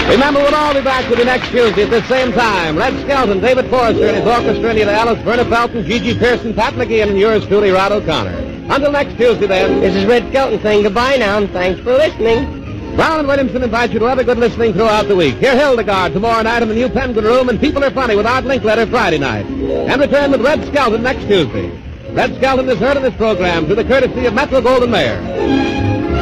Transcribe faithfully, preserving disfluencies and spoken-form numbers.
Remember, we'll all be back with you next Tuesday at the same time. Red Skelton, David Forrester and his orchestra, Neil Alice, Verna Felton, Gigi Pearson, Pat McGeehan, and yours truly, Rod O'Connor. Until next Tuesday, then. This is Red Skelton saying goodbye now, and thanks for listening. Brown and Williamson invite you to other good listening throughout the week. Hear Hildegard tomorrow night in the New Penguin Room, and People Are Funny with Art Linkletter Friday night. And return with Red Skelton next Tuesday. Red Skelton is heard in this program through the courtesy of Metro Goldwyn Mayer.